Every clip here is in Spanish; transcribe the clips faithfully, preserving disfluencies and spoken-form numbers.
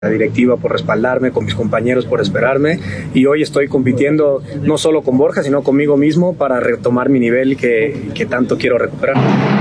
la directiva por respaldarme, con mis compañeros por esperarme, y hoy estoy compitiendo no solo con Borja, sino conmigo mismo para retomar mi nivel que, que tanto quiero recuperar.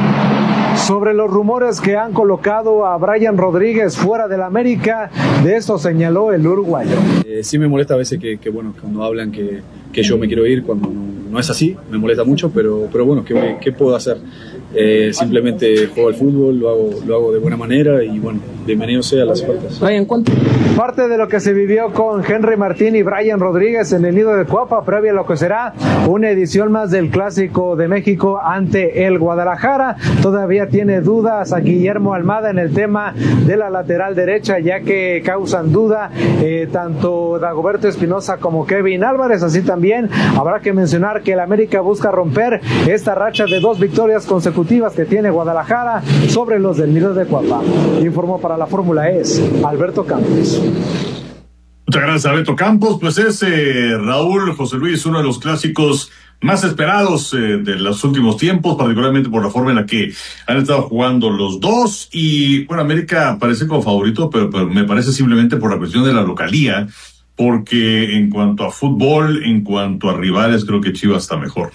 Sobre los rumores que han colocado a Brian Rodríguez fuera del América, de esto señaló el uruguayo. Eh, sí me molesta a veces que, que bueno, cuando hablan que, que yo me quiero ir, cuando no, no es así, me molesta mucho, pero, pero bueno, ¿qué, qué puedo hacer? Eh, simplemente juego al fútbol, lo hago, lo hago de buena manera y bueno, bienvenido sea a las faltas. Brian, ¿cuánto? Parte de lo que se vivió con Henry Martín y Brian Rodríguez en el Nido de Cuapa, previa a lo que será una edición más del Clásico de México ante el Guadalajara. Todavía tiene dudas a Guillermo Almada en el tema de la lateral derecha, ya que causan duda eh, tanto Dagoberto Espinosa como Kevin Álvarez. Así también habrá que mencionar que el América busca romper esta racha de dos victorias consecutivas que tiene Guadalajara sobre los del Nido de Cuapa. Informó para la Fórmula E Alberto Campos. Muchas gracias, Alberto Campos. Pues es eh, Raúl, José Luis, uno de los clásicos más esperados eh, de los últimos tiempos, particularmente por la forma en la que han estado jugando los dos. Y bueno, América parece como favorito, pero, pero me parece simplemente por la cuestión de la localía, porque en cuanto a fútbol, en cuanto a rivales, creo que Chivas está mejor.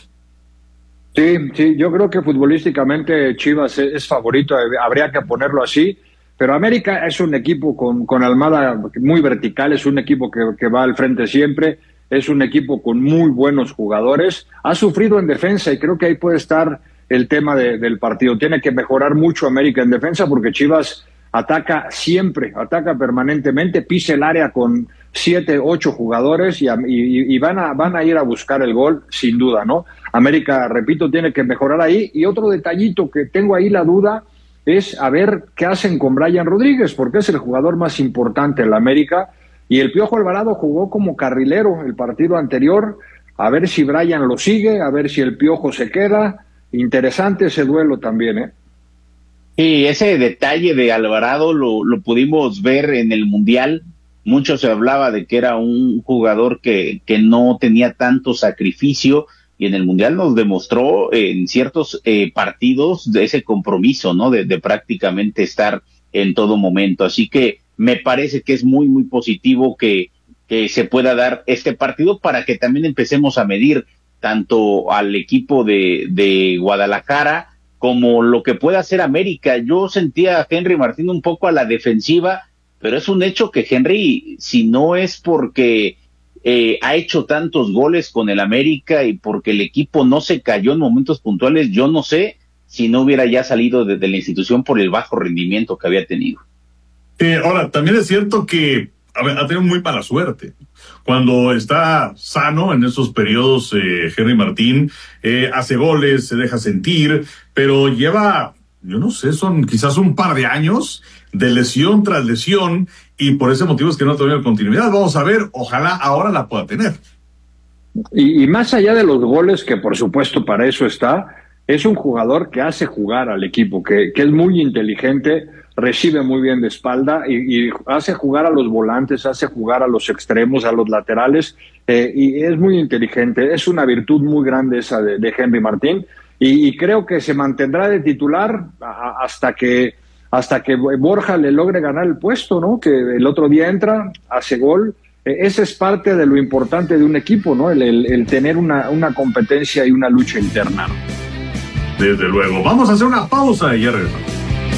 Sí, sí, yo creo que futbolísticamente Chivas es, es favorito, habría que ponerlo así, pero América es un equipo con, con Almada muy vertical, es un equipo que, que va al frente siempre, es un equipo con muy buenos jugadores, ha sufrido en defensa y creo que ahí puede estar el tema de, del partido. Tiene que mejorar mucho América en defensa porque Chivas ataca siempre, ataca permanentemente, pisa el área con siete, ocho jugadores y, y, y van, a, van a ir a buscar el gol sin duda, ¿no? América, repito, tiene que mejorar ahí. Y otro detallito que tengo ahí la duda es a ver qué hacen con Brian Rodríguez, porque es el jugador más importante en la América y el Piojo Alvarado jugó como carrilero el partido anterior, a ver si Brian lo sigue, a ver si el Piojo se queda. Interesante ese duelo también, ¿eh? Y ese detalle de Alvarado lo, lo pudimos ver en el Mundial. Mucho se hablaba de que era un jugador que, que no tenía tanto sacrificio y en el Mundial nos demostró eh, en ciertos eh, partidos de ese compromiso, ¿no? De, de prácticamente estar en todo momento. Así que me parece que es muy, muy positivo que, que se pueda dar este partido para que también empecemos a medir tanto al equipo de, de Guadalajara como lo que pueda hacer América. Yo sentía a Henry Martín un poco a la defensiva, pero es un hecho que Henry, si no es porque eh, ha hecho tantos goles con el América y porque el equipo no se cayó en momentos puntuales, yo no sé si no hubiera ya salido de, de la institución por el bajo rendimiento que había tenido. Eh, ahora, también es cierto que a ver, ha tenido muy mala suerte. Cuando está sano en esos periodos, eh, Henry Martín eh, hace goles, se deja sentir, pero lleva, yo no sé, son quizás un par de años de lesión tras lesión y por ese motivo es que no ha tenido continuidad. Vamos a ver, ojalá ahora la pueda tener. Y, y más allá de los goles, que por supuesto para eso está, es un jugador que hace jugar al equipo, que, que es muy inteligente, recibe muy bien de espalda y, y hace jugar a los volantes, hace jugar a los extremos, a los laterales, eh, y es muy inteligente. Es una virtud muy grande esa de, de Henry Martín y, y creo que se mantendrá de titular a, hasta que hasta que Borja le logre ganar el puesto, ¿no? Que el otro día entra, hace gol. Eh, esa es parte de lo importante de un equipo, ¿no? El, el, el tener una, una competencia y una lucha interna, ¿no? Desde luego. Vamos a hacer una pausa y ya regresamos.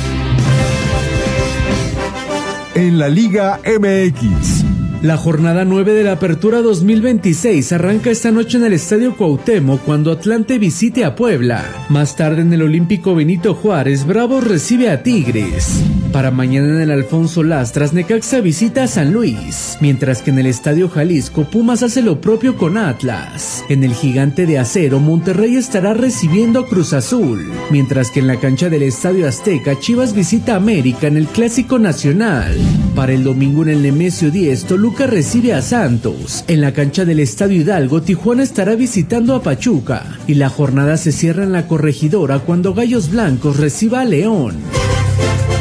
En la Liga M X. La jornada nueve de la Apertura dos mil veintiséis arranca esta noche en el Estadio Cuauhtémoc cuando Atlante visite a Puebla. Más tarde en el Olímpico Benito Juárez, Bravos recibe a Tigres. Para mañana en el Alfonso Lastras, Necaxa visita a San Luis, mientras que en el Estadio Jalisco, Pumas hace lo propio con Atlas. En el Gigante de Acero, Monterrey estará recibiendo a Cruz Azul, mientras que en la cancha del Estadio Azteca, Chivas visita a América en el Clásico Nacional. Para el domingo en el Nemesio diez, Toluca recibe a Santos. En la cancha del Estadio Hidalgo, Tijuana estará visitando a Pachuca. Y la jornada se cierra en la Corregidora cuando Gallos Blancos reciba a León.